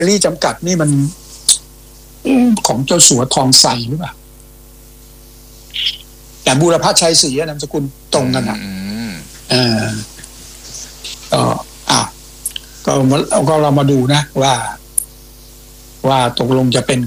รี่จำกัดนี่มันของเจ้าสัวทองใสหรือเปล่าแต่บูรพชัยศรีนามสกุลตรงกันอ่ะก็ก็เรามาดูนะว่าตกลงจะเป็น